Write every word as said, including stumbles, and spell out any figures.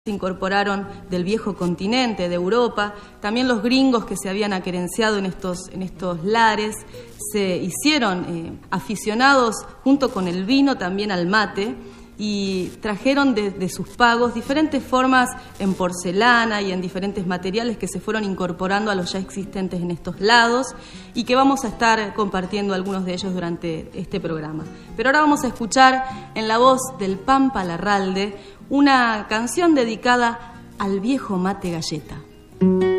se incorporaron del viejo continente, de Europa. También los gringos que se habían aquerenciado en estos, en estos lares se hicieron eh, aficionados junto con el vino también al mate y trajeron de, de sus pagos diferentes formas en porcelana y en diferentes materiales que se fueron incorporando a los ya existentes en estos lados y que vamos a estar compartiendo algunos de ellos durante este programa. Pero ahora vamos a escuchar en la voz del Pampa Larralde una canción dedicada al viejo mate galleta.